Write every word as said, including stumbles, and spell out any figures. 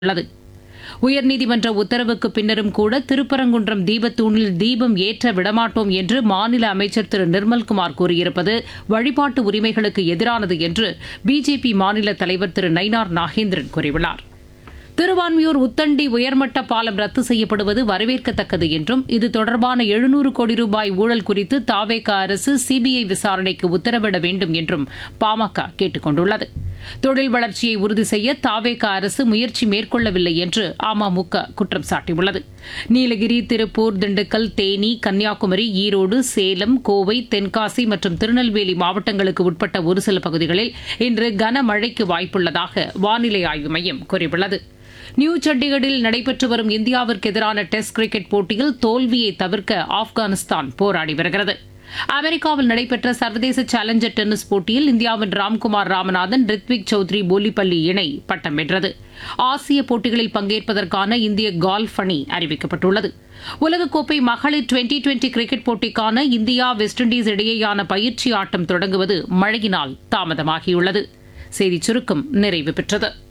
உள்ளது. உயர்நீதிமன்ற உத்தரவுக்கு பின்னரும் கூட திருப்பரங்குன்றம் தீபத்தூணில் தீபம் ஏற்ற விடமாட்டோம் என்று மாநில அமைச்சர் திரு நிர்மல்குமார் கூறியிருப்பது வழிபாட்டு உரிமைகளுக்கு எதிரானது என்று பிஜேபி மாநில தலைவர் திரு நயினார் நாகேந்திரன் கூறியுள்ளார். திருவான்மியூர் உத்தண்டி உயர்மட்ட பாலம் ரத்து செய்யப்படுவது வரவேற்கத்தக்கது என்றும் இது தொடர்பான எழுநூறு கோடி ரூபாய் ஊழல் குறித்து தவேக அரசு சிபிஐ விசாரணைக்கு உத்தரவிட வேண்டும் என்றும் பாமக கேட்டுக் கொண்டுள்ளது. தொழில் வளர்ச்சியை உறுதி செய்ய தவேக அரசு முயற்சி மேற்கொள்ளவில்லை என்று அமமுக குற்றம் சாட்டியுள்ளது. நீலகிரி, திருப்பூர், திண்டுக்கல், தேனி, கன்னியாகுமரி, ஈரோடு, சேலம், கோவை, தென்காசி மற்றும் திருநெல்வேலி மாவட்டங்களுக்கு உட்பட்ட ஒரு சில பகுதிகளில் இன்று கனமழைக்கு வாய்ப்புள்ளதாக வானிலை ஆய்வு மையம் கூறியுள்ளது. நியூ சண்டிகரில் நடைபெற்று வரும் இந்தியாவிற்கு எதிரான டெஸ்ட் கிரிக்கெட் போட்டியில் தோல்வியை தவிர்க்க ஆப்கானிஸ்தான் போராடி வருகிறது. அமெரிக்காவில் நடைபெற்ற சர்வதேச சேலஞ்சர் டென்னிஸ் போட்டியில் இந்தியாவின் ராம்குமார் ராமநாதன், ரித்விக் சௌத்ரி போலிப்பள்ளி இணை பட்டம் வென்றது. ஆசிய போட்டிகளில் பங்கேற்பதற்கான இந்திய கால்ஃப் அணி அறிவிக்கப்பட்டுள்ளது. உலகக்கோப்பை மகளிர் டுவெண்டி டுவெண்டி கிரிக்கெட் போட்டிக்கான இந்தியா வெஸ்ட் இண்டீஸ் இடையேயான பயிற்சி ஆட்டம் தொடங்குவது மழையினால் தாமதமாகியுள்ளது. செய்திச் சுருக்கம் நிறைவு பெற்றது.